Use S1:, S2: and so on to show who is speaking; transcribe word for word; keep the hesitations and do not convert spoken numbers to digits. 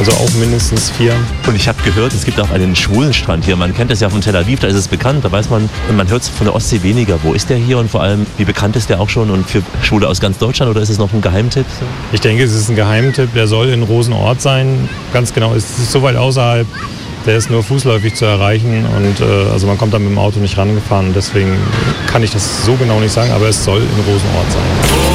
S1: Also auch mindestens vier.
S2: Und ich habe gehört, es gibt auch einen schwulen Strand hier. Man kennt das ja von Tel Aviv, da ist es bekannt. Da weiß man, man hört es von der Ostsee weniger. Wo ist der hier und vor allem, wie bekannt ist der auch schon und für Schwule aus ganz Deutschland oder ist es noch ein Geheimtipp?
S1: Ich denke, es ist ein Geheimtipp. Der soll in Rosenort sein. Ganz genau, es ist so weit außerhalb. Der ist nur fußläufig zu erreichen und äh, also man kommt da mit dem Auto nicht rangefahren. Deswegen kann ich das so genau nicht sagen, aber es soll in Rosenort sein.